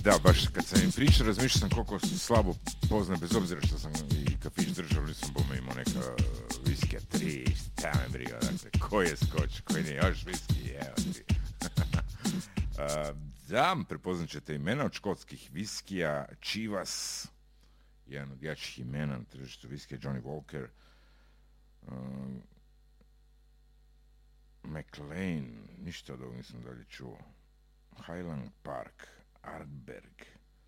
Da, baš kad sam im pričao, razmišljao sam koliko slabo poznam, bez obzira što sam i kafić držao, nisam bome imao neka viskija 3, šta me briga, dakle, koji je skoč, koji nije još viski, evo ti. Da, prepoznat ćete imena od škotskih viskija, Chivas, jedan od jačih imena na tržištu viskija, Johnny Walker, McLean, ništa od ovog nisam dalje čuo, Highland Park, Ardbeg,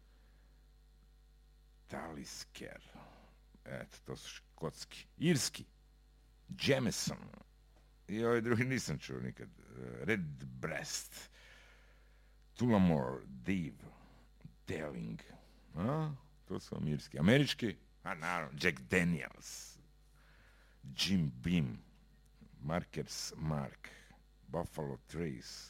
Talisker, eto, to su škotski, irski, Jameson, i ovaj drugi nisam čuo nikad, Redbreast, Tullamore, Dave, Delling, to su vam irski, američki, naravno, Jack Daniels, Jim Beam, Markers Mark, Buffalo Trace,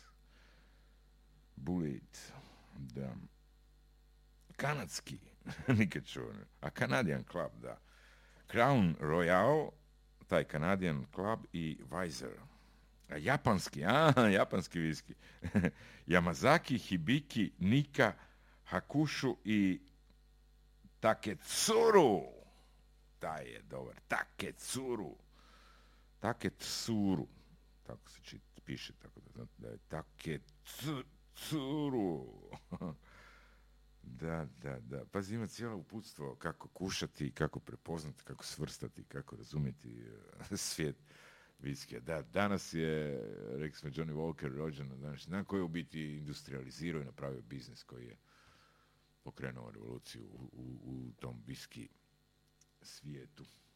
Bullet, da, kanadski, nikad čuo, a Canadian Club, da, Crown Royal, taj Canadian Club i Weiser, a japanski viski, Yamazaki, Hibiki, Nika, Hakushu i Taketsuru, taj je dobar, Taketsuru, tako se piše, tako da znate da je Taketsuru. Da. Pazi, ima cijelo uputstvo kako kušati, kako prepoznati, kako svrstati, kako razumjeti svijet viskija. Da, danas je, rekli smo, Johnny Walker rođen na današnji dan, koji je u biti industrializirao i napravio biznis koji je pokrenuo revoluciju u tom viski svijetu.